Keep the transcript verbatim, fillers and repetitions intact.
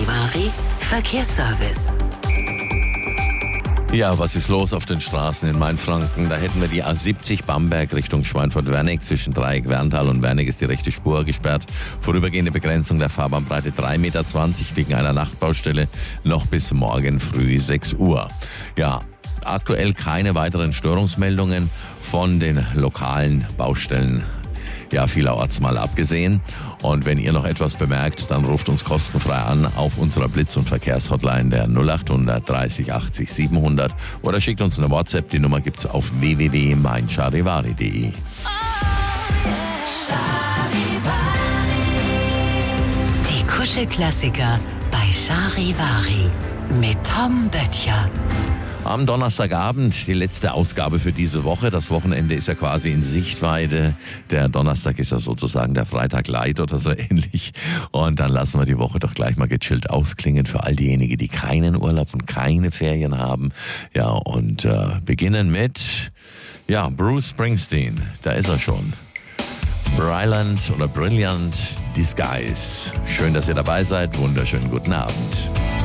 Charivari Verkehrsservice. Ja, was ist los auf den Straßen in Mainfranken? Da hätten wir die A siebzig Bamberg Richtung Schweinfurt-Wernig. Zwischen Dreieck Werntal und Wernig ist die rechte Spur gesperrt. Vorübergehende Begrenzung der Fahrbahnbreite drei Meter zwanzig wegen einer Nachtbaustelle noch bis morgen früh sechs Uhr. Ja, aktuell keine weiteren Störungsmeldungen von den lokalen Baustellen. Ja, vielerorts mal abgesehen. Und wenn ihr noch etwas bemerkt, dann ruft uns kostenfrei an auf unserer Blitz- und Verkehrshotline der null acht hundert dreißig achtzig siebenhundert oder schickt uns eine WhatsApp. Die Nummer gibt's auf w w w punkt mein charivari punkt d e. Die Kuschelklassiker bei Charivari mit Tom Böttcher. Am Donnerstagabend die letzte Ausgabe für diese Woche. Das Wochenende ist ja quasi in Sichtweite. Der Donnerstag ist ja sozusagen der Freitag Light oder so ähnlich. Und dann lassen wir die Woche doch gleich mal gechillt ausklingen für all diejenigen, die keinen Urlaub und keine Ferien haben. Ja, und äh, beginnen mit ja, Bruce Springsteen. Da ist er schon. Brilliant oder Brilliant Disguise. Schön, dass ihr dabei seid. Wunderschönen guten Abend.